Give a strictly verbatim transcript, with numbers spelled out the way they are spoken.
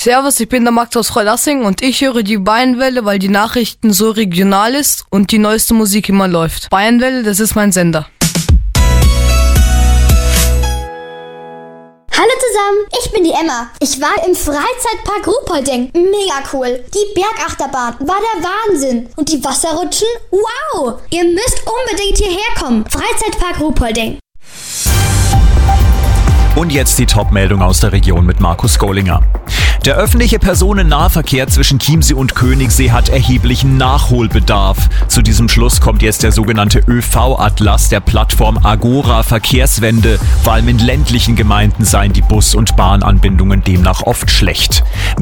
Servus, ich bin der Max aus Freilassing und ich höre die Bayernwelle, weil die Nachrichten so regional ist und die neueste Musik immer läuft. Bayernwelle, das ist mein Sender. Hallo zusammen, ich bin die Emma. Ich war im Freizeitpark Ruhpolding. Mega cool. Die Bergachterbahn war der Wahnsinn. Und die Wasserrutschen? Wow! Ihr müsst unbedingt hierher kommen. Freizeitpark Ruhpolding. Und jetzt die Top-Meldung aus der Region mit Markus Gollinger. Der öffentliche Personennahverkehr zwischen Chiemsee und Königssee hat erheblichen Nachholbedarf. Zu diesem Schluss kommt jetzt der sogenannte ÖV-Atlas der Plattform Agora Verkehrswende. Vor allem in ländlichen Gemeinden seien die Bus- und Bahnanbindungen demnach oft schlecht.